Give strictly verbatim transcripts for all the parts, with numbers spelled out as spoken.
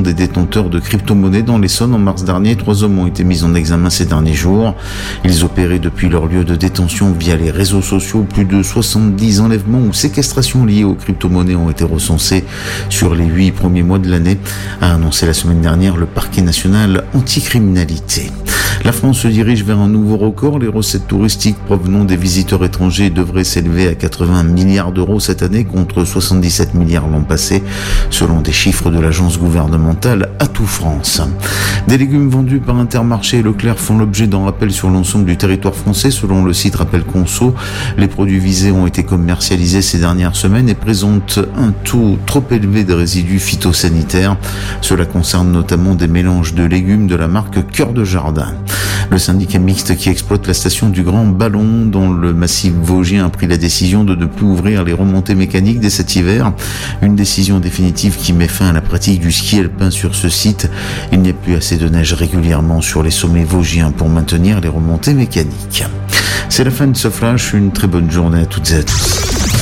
des détenteurs de crypto-monnaies dans l'Essonne en mars dernier. Trois hommes ont été mis en examen ces derniers jours. Ils opéraient depuis leur lieu de détention via les réseaux sociaux. Plus de soixante-dix enlèvements ou séquestrations liées aux crypto-monnaies ont été recensés sur les huit premiers mois de l'année, a annoncé la semaine dernière le parquet national anticriminalité. La France se dirige vers un nouveau record. Les recettes touristiques provenant des visiteurs étrangers devraient s'élever à quatre-vingts milliards d'euros cette année contre soixante-dix-sept milliards l'an passé, selon des chiffres de l'agence gouvernementale Atout France. Des légumes vendus par Intermarché et Leclerc font l'objet d'un rappel sur l'ensemble du territoire français. Selon le site Rappel Conso, les produits visés ont été commercialisés ces dernières semaines et présentent un taux trop élevé de résidus phytosanitaires. Cela concerne notamment des mélanges de légumes de la marque Cœur de Jardin. Le syndicat mixte qui exploite la station du Grand Ballon dans le massif vosgien a pris la décision de ne plus ouvrir les remontées mécaniques dès cet hiver. Une décision définitive qui met fin à la pratique du ski alpin sur ce site. Il n'y a plus assez de neige régulièrement sur les sommets vosgiens pour maintenir les remontées mécaniques. C'est la fin de ce flash. Une très bonne journée à toutes et à tous.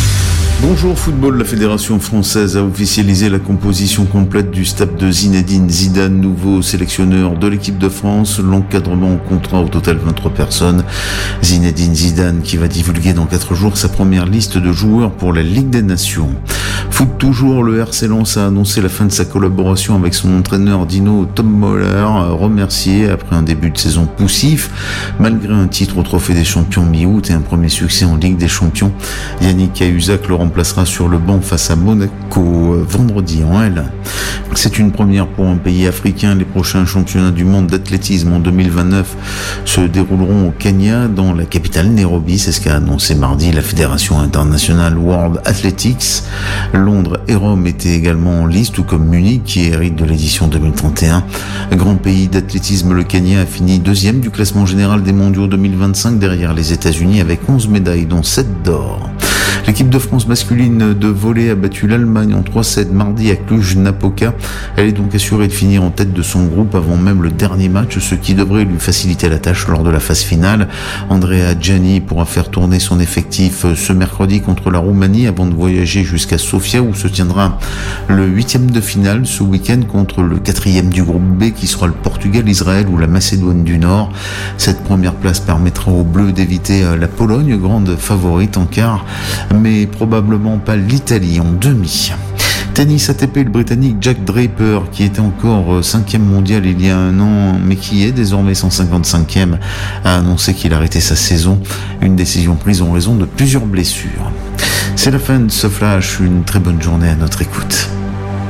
Bonjour football, la Fédération française a officialisé la composition complète du staff de Zinedine Zidane, nouveau sélectionneur de l'équipe de France. L'encadrement comptera au total vingt-trois personnes. Zinedine Zidane qui va divulguer dans quatre jours sa première liste de joueurs pour la Ligue des Nations. Foot toujours, le R C Lens a annoncé la fin de sa collaboration avec son entraîneur Dino Tommöller, remercié après un début de saison poussif. Malgré un titre au Trophée des Champions mi-août et un premier succès en Ligue des Champions, Yannick Cahuzac le remplacera sur le banc face à Monaco vendredi en L un. C'est une première pour un pays africain. Les prochains championnats du monde d'athlétisme en deux mille vingt-neuf se dérouleront au Kenya, dans la capitale Nairobi. C'est ce qu'a annoncé mardi la Fédération internationale World Athletics. Londres et Rome étaient également en lice, tout comme Munich qui hérite de l'édition deux mille trente et un. Grand pays d'athlétisme, le Kenya a fini deuxième du classement général des mondiaux deux mille vingt-cinq derrière les États-Unis avec onze médailles dont sept d'or. L'équipe de France masculine de volley a battu l'Allemagne en trois sept mardi à Cluj-Napoca. Elle est donc assurée de finir en tête de son groupe avant même le dernier match, ce qui devrait lui faciliter la tâche lors de la phase finale. Andrea Gianni pourra faire tourner son effectif ce mercredi contre la Roumanie avant de voyager jusqu'à Sofia où se tiendra le huitième de finale ce week-end contre le quatrième du groupe B qui sera le Portugal, Israël ou la Macédoine du Nord. Cette première place permettra aux Bleus d'éviter la Pologne, grande favorite en quart, mais probablement pas l'Italie en demi. Tennis A T P, le Britannique Jack Draper, qui était encore cinquième mondial il y a un an, mais qui est désormais cent cinquante-cinquième, a annoncé qu'il arrêtait sa saison. Une décision prise en raison de plusieurs blessures. C'est la fin de ce flash. Une très bonne journée à notre écoute.